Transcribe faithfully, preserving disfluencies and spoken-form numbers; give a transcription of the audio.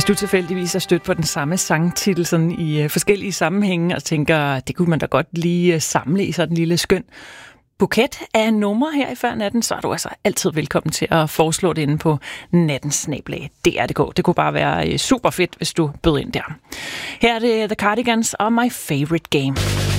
Hvis du tilfældigvis er stødt på den samme sangtitel sådan i forskellige sammenhænge og tænker, det kunne man da godt lige samle i sådan en lille skøn buket af numre her i Før Natten, så er du altså altid velkommen til at foreslå det inde på nattens snabel-a punktum d r punktum d k. Det kunne bare være super fedt, hvis du bød ind der. Her er det The Cardigans og My Favorite Game.